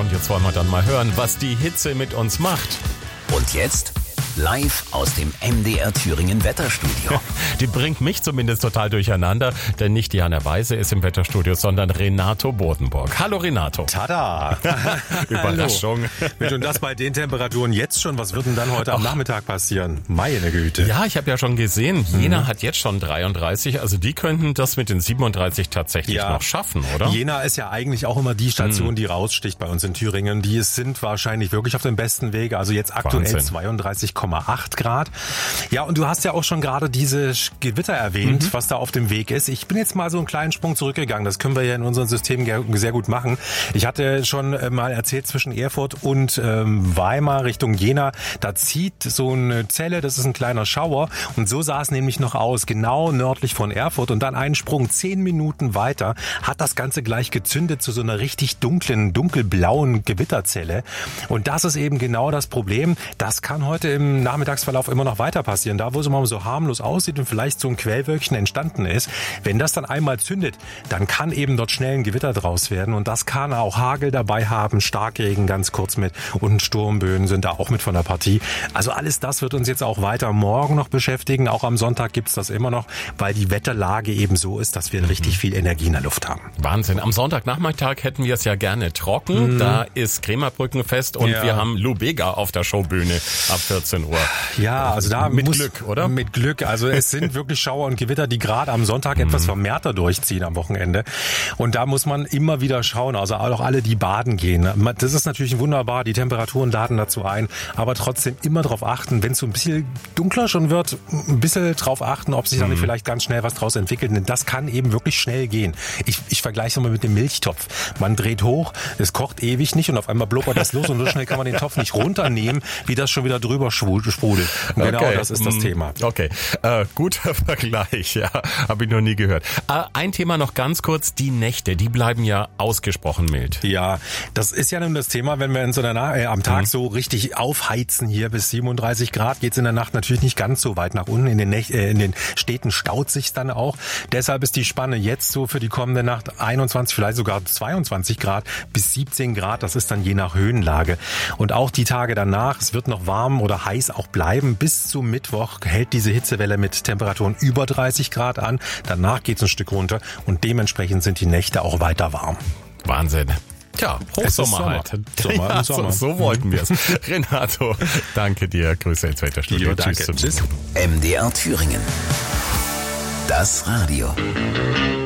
und jetzt wollen wir dann mal hören, was die Hitze mit uns macht. Und jetzt live aus dem MDR Thüringen Wetterstudio. Die bringt mich zumindest total durcheinander, denn nicht Diana Weise ist im Wetterstudio, sondern Renato Bodenburg. Hallo Renato. Tada! Überraschung. Hallo. Und das bei den Temperaturen jetzt schon. Was wird denn dann heute am Nachmittag passieren? Meine Güte. Ja, ich habe ja schon gesehen, Jena hat jetzt schon 33, also die könnten das mit den 37 tatsächlich noch schaffen, oder? Jena ist ja eigentlich auch immer die Station, die raussticht bei uns in Thüringen. Die sind wahrscheinlich wirklich auf dem besten Weg. Also jetzt aktuell 32,8 Grad. Ja, und du hast ja auch schon gerade diese Gewitter erwähnt, was da auf dem Weg ist. Ich bin jetzt mal so einen kleinen Sprung zurückgegangen. Das können wir ja in unserem System sehr gut machen. Ich hatte schon mal erzählt, zwischen Erfurt und Weimar Richtung Jena, da zieht so eine Zelle, das ist ein kleiner Schauer. Und so sah es nämlich noch aus, genau nördlich von Erfurt. Und dann einen Sprung 10 Minuten weiter hat das Ganze gleich gezündet zu so einer richtig dunkelblauen Gewitterzelle. Und das ist eben genau das Problem. Das kann heute im Nachmittagsverlauf immer noch weiter passieren. Da, wo es mal so harmlos aussieht und vielleicht so ein Quellwölkchen entstanden ist, wenn das dann einmal zündet, dann kann eben dort schnell ein Gewitter draus werden. Und das kann auch Hagel dabei haben, Starkregen ganz kurz mit und Sturmböen sind da auch mit von der Partie. Also alles das wird uns jetzt auch weiter morgen noch beschäftigen. Auch am Sonntag gibt's das immer noch, weil die Wetterlage eben so ist, dass wir richtig viel Energie in der Luft haben. Wahnsinn. Am Sonntagnachmittag hätten wir es ja gerne trocken. Da ist Krämerbrückenfest und wir haben Lou Bega auf der Showbühne ab 14 Uhr. Ja, also da mit Glück, oder? Mit Glück. Also es sind wirklich Schauer und Gewitter, die gerade am Sonntag etwas vermehrter durchziehen am Wochenende. Und da muss man immer wieder schauen, also auch alle, die baden gehen. Das ist natürlich wunderbar, die Temperaturen laden dazu ein, aber trotzdem immer darauf achten, wenn es so ein bisschen dunkler schon wird, ein bisschen drauf achten, ob sich da nicht vielleicht ganz schnell was draus entwickelt. Denn das kann eben wirklich schnell gehen. Ich vergleiche es mal mit dem Milchtopf. Man dreht hoch, es kocht ewig nicht und auf einmal blubbert das los und so schnell kann man den Topf nicht runternehmen, wie das schon wieder drüber sprudelt. Und genau das ist das Thema. Okay, guter Vergleich, ja, habe ich noch nie gehört. Ein Thema noch ganz kurz, die Nächte, die bleiben ja ausgesprochen mild. Ja, das ist ja nun das Thema, wenn wir in so einer am Tag so richtig aufheizen hier bis 37 Grad, geht's in der Nacht natürlich nicht ganz so weit nach unten. In den Städten staut sich's dann auch. Deshalb ist die Spanne jetzt so für die kommende Nacht 21, vielleicht sogar 22 Grad bis 17 Grad. Das ist dann je nach Höhenlage. Und auch die Tage danach, es wird noch warm oder heiß auch bleiben. Bis zum Mittwoch hält diese Hitzewelle mit Temperaturen über 30 Grad an. Danach geht's ein Stück runter und dementsprechend sind die Nächte auch weiter warm. Wahnsinn. Tja, Hochsommer halt. Sommer. So wollten wir es. Renato, danke dir. Grüße ins Wetterstudio. Tschüss. MDR Thüringen. Das Radio.